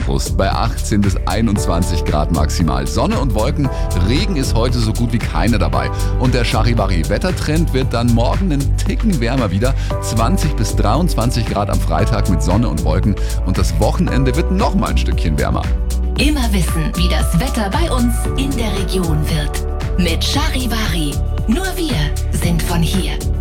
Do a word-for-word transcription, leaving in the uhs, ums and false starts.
Brust bei achtzehn bis einundzwanzig Grad maximal. Sonne und Wolken, Regen ist heute so gut wie keiner dabei. Und der Charivari-Wettertrend wird dann morgen einen Ticken wärmer wieder. zwanzig bis dreiundzwanzig Grad am Freitag mit Sonne und Wolken. Und das Wochenende wird noch mal ein Stückchen wärmer. Immer wissen, wie das Wetter bei uns in der Region wird. Mit Charivari. Nur wir sind von hier.